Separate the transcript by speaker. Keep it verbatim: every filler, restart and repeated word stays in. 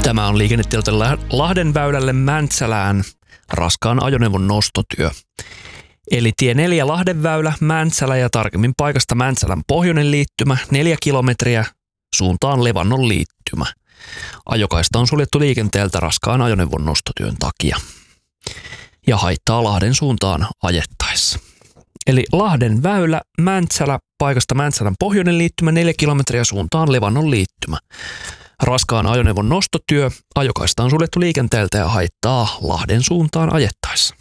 Speaker 1: Tämä on liikennetieto Lahden väylälle Mäntsälään raskaan ajoneuvon nostotyö. Eli tie neljä Lahden väylä Mäntsälä ja tarkemmin paikasta Mäntsälän pohjoinen liittymä neljä kilometriä suuntaan Levannon liittymä. Ajokaista on suljettu liikenteeltä raskaan ajoneuvon nostotyön takia ja haittaa Lahden suuntaan ajettaessa. Eli Lahden väylä Mäntsälä paikasta Mäntsälän pohjoinen liittymä neljä kilometriä suuntaan Levannon liittymä. Raskaan ajoneuvon nostotyö, ajokaista on suljettu liikenteeltä ja haittaa Lahden suuntaan ajettaessa.